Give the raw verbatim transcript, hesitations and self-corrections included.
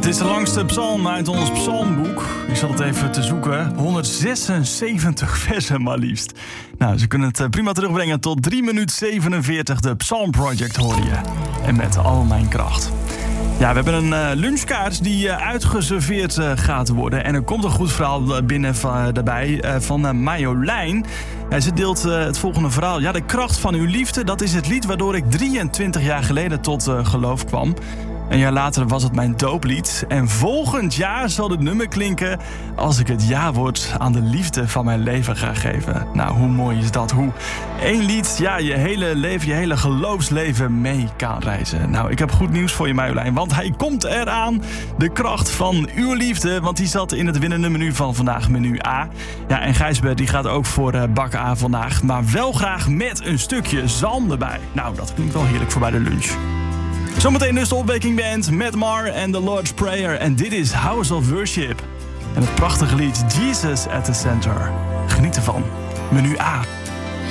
Het is de langste psalm uit ons psalmboek. Ik zat het even te zoeken. honderdzesenzeventig versen maar liefst. Nou, ze kunnen het prima terugbrengen tot drie minuten zevenenveertig. De Psalm Project hoor je. En met al mijn kracht. Ja, we hebben een uh, lunchkaart die uh, uitgeserveerd uh, gaat worden. En er komt een goed verhaal binnen uh, daarbij uh, van uh, Marjolein. Ja, ze deelt uh, het volgende verhaal. Ja, de kracht van uw liefde, dat is het lied waardoor ik drieëntwintig jaar geleden tot uh, geloof kwam. Een jaar later was het mijn dooplied. En volgend jaar zal het nummer klinken als ik het ja-woord aan de liefde van mijn leven ga geven. Nou, hoe mooi is dat? Hoe één lied ja, je hele leven, je hele geloofsleven mee kan reizen. Nou, ik heb goed nieuws voor je, Marjolein, want hij komt eraan. De kracht van uw liefde, want die zat in het winnende menu van vandaag, menu A. Ja, en Gijsbert die gaat ook voor uh, bak A vandaag, maar wel graag met een stukje zalm erbij. Nou, dat klinkt wel heerlijk voor bij de lunch. Zometeen dus de Opwekking Band met Mar en The Lord's Prayer. En dit is House of Worship. En het prachtige lied Jesus at the Center. Geniet ervan. Menu A.